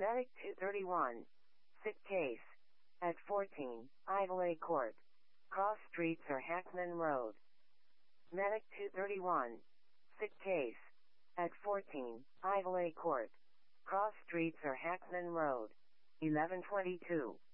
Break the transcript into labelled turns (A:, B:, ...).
A: Medic 231. Sick case. At 14, Idelay Court. Cross Streets or Hackman Road. Medic 231. Sick case. At 14, Idelay Court. Cross Streets or Hackman Road. 1122.